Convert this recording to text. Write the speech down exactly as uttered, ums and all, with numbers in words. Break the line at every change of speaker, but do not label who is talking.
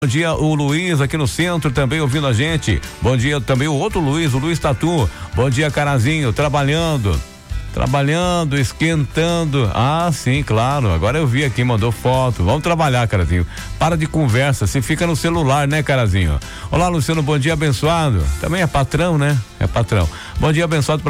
Bom dia, o Luiz aqui no centro também ouvindo a gente. Bom dia também o outro Luiz, o Luiz Tatu. Bom dia, Carazinho, trabalhando. Trabalhando, esquentando. Ah, sim, claro. Agora eu vi aqui, mandou foto. Vamos trabalhar, Carazinho. Para de conversa, se fica no celular, né, Carazinho? Olá, Luciano, bom dia, abençoado. Também é patrão, né? É patrão. Bom dia, abençoado pra